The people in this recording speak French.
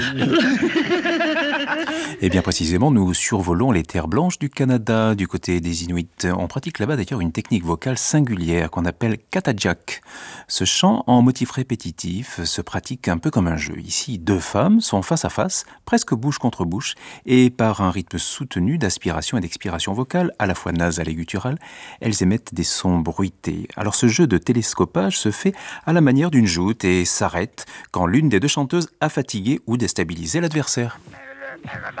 Et bien précisément, nous survolons les terres blanches du Canada, du côté des Inuits. On pratique là-bas d'ailleurs une technique vocale singulière qu'on appelle katajak. Ce chant en motif répétitif se pratique un peu comme un jeu. Ici, deux femmes sont face à face, presque bouche contre bouche, et par un rythme soutenu d'aspiration et d'expiration vocale, à la fois nasale et gutturale, elles émettent des sons bruités. Alors ce jeu de télescopage se fait à la manière d'une joute et s'arrête quand l'une des deux chanteuses a fatigué ou déstabilisé l'adversaire.